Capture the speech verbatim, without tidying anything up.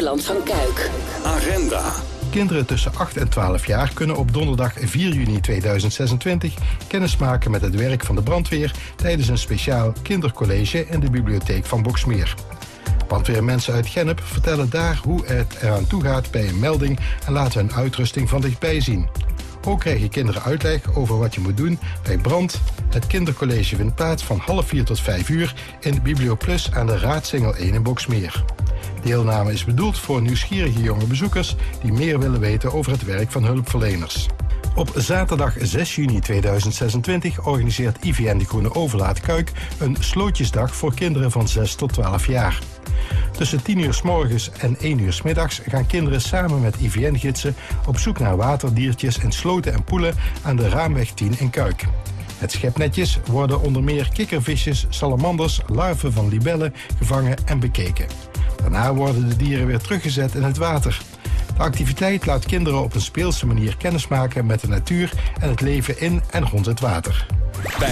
Eiland van Kuik. Agenda. Kinderen tussen acht en twaalf jaar kunnen op donderdag vier juni tweeduizend zesentwintig kennismaken met het werk van de brandweer tijdens een speciaal kindercollege in de bibliotheek van Boxmeer. Brandweermensen uit Gennep vertellen daar hoe het eraan toe gaat bij een melding en laten hun uitrusting van dichtbij zien. Ook krijgen kinderen uitleg over wat je moet doen bij brand. Het kindercollege vindt plaats van half vier tot vijf uur in Biblioplus aan de Raadsingel één in Boxmeer. Deelname is bedoeld voor nieuwsgierige jonge bezoekers die meer willen weten over het werk van hulpverleners. Op zaterdag zes juni tweeduizend zesentwintig organiseert I V N de Groene Overlaat Kuik een slootjesdag voor kinderen van zes tot twaalf jaar. Tussen tien uur 's morgens en één uur 's middags gaan kinderen samen met I V N-gidsen op zoek naar waterdiertjes in sloten en poelen aan de Raamweg tien in Kuik. Het schepnetjes worden onder meer kikkervisjes, salamanders, larven van libellen gevangen en bekeken. Daarna worden de dieren weer teruggezet in het water. De activiteit laat kinderen op een speelse manier kennismaken met de natuur en het leven in en rond het water.